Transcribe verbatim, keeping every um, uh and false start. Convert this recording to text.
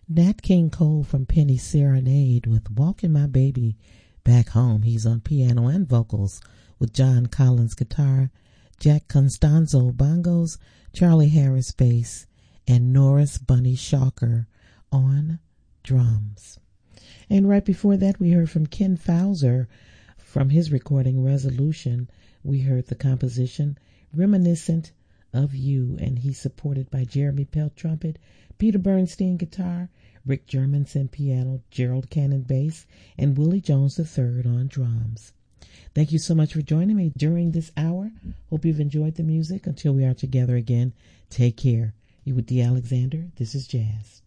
Nat King Cole from Penny Serenade with Walking My Baby Back Home. He's on piano and vocals with John Collins guitar, Jack Constanzo bongos, Charlie Harris bass, and Norris Bunny Shocker on drums. And right before that, we heard from Ken Fowler from his recording Resolution. We heard the composition Reminiscent of You, and he's supported by Jeremy Pelt trumpet, Peter Bernstein guitar, Rick Germanson piano, Gerald Cannon bass, and Willie Jones the third on drums. Thank you so much for joining me during this hour. Hope you've enjoyed the music. Until we are together again, take care. You with Dee Alexander. This is Jazz.